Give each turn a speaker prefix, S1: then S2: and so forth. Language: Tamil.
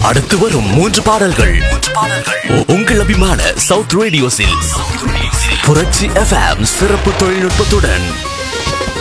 S1: அடுத்து வரும் 3 பாடல்கள் உங்கள் அபிமான சவுத் ரேடியோஸில் புரட்சி FM சிறப்பு தொழில்நுட்பத்துடன்